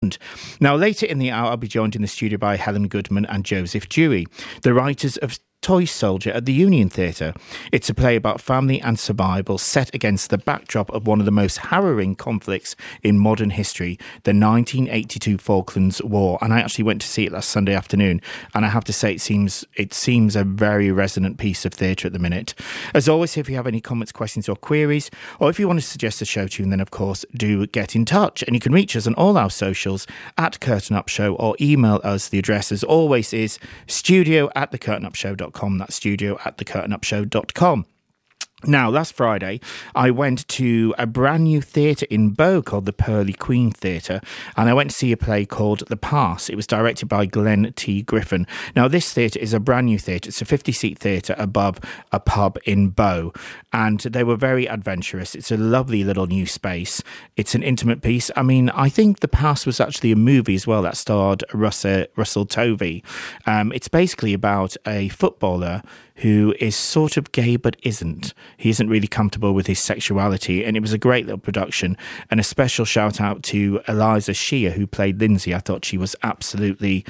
Now, later in the hour, I'll be joined in the studio by Helen Goodman and Joseph Dewey, the writers of Toy Soldier at the Union Theatre. It's a play about family and survival set against the backdrop of one of the most harrowing conflicts in modern history, the 1982 Falklands War. And I actually went to see it last Sunday afternoon, and I have to say it seems a very resonant piece of theatre at the minute. As always, if you have any comments, questions or queries, or if you want to suggest a show tune, then of course do get in touch. And you can reach us on all our socials at Curtain Up Show, or email us. The address, as always, is studio@thecurtainupshow.com. That's studio@thecurtainupshow.com. Now, last Friday, I went to a brand new theatre in Bow called the Pearly Queen Theatre, and I went to see a play called The Pass. It was directed by Glenn T. Griffin. Now, this theatre is a brand new theatre. It's a 50-seat theatre above a pub in Bow, and they were very adventurous. It's a lovely little new space. It's an intimate piece. I mean, I think The Pass was actually a movie as well that starred Russell Tovey. It's basically about a footballer who is sort of gay but isn't. He isn't really comfortable with his sexuality, and it was a great little production. And a special shout out to Eliza Shea, who played Lindsay. I thought she was absolutely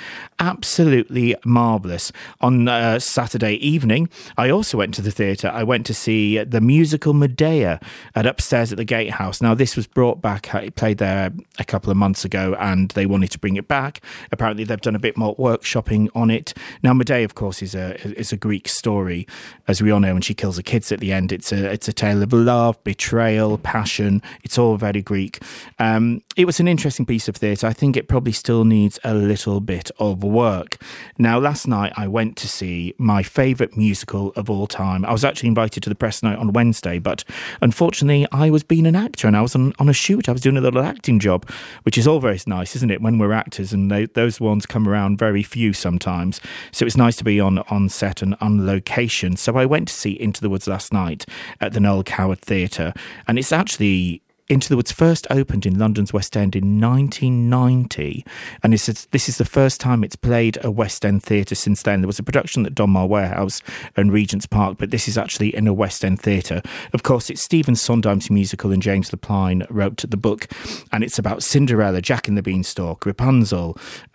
marvellous. On Saturday evening, I also went to the theatre. I went to see the musical Medea at Upstairs at the Gatehouse. Now, this was brought back. It played there a couple of months ago, and they wanted to bring it back. Apparently, they've done a bit more workshopping on it. Now, Medea, of course, is a Greek story, as we all know, when she kills her kids at the end. It's a tale of love, betrayal, passion. It's all very Greek. It was an interesting piece of theatre. I think it probably still needs a little bit of work. Now, last night I went to see my favourite musical of all time. I was actually invited to the press night on Wednesday, but unfortunately I was being an actor and I was on a shoot. I was doing a little acting job, which is all very nice, isn't it, when we're actors, and those ones come around very few sometimes. So it's nice to be on set and on location. So I went to see Into the Woods last night at the Noel Coward Theatre, and it's actually Into the Woods first opened in London's West End in 1990, and this is the first time it's played a West End theatre since then. There was a production at Donmar Warehouse and Regent's Park, but this is actually in a West End theatre. Of course, it's Stephen Sondheim's musical, and James Lapine wrote the book, and it's about Cinderella, Jack and the Beanstalk, Rapunzel,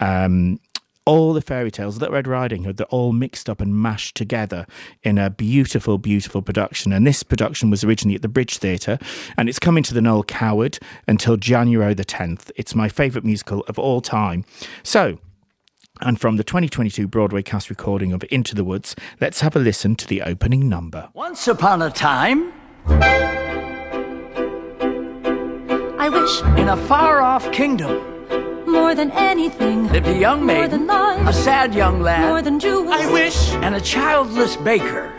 all the fairy tales, Little Red Riding Hood, they're all mixed up and mashed together in a beautiful, beautiful production. And this production was originally at the Bridge Theatre, and it's coming to the Noel Coward until January the 10th. It's my favourite musical of all time. So, and from the 2022 Broadway cast recording of Into the Woods, let's have a listen to the opening number. Once upon a time, I wish in a far-off kingdom, more than anything, lived a young more maiden, than life, a sad young lad, more than jewels, I wish, and a childless baker.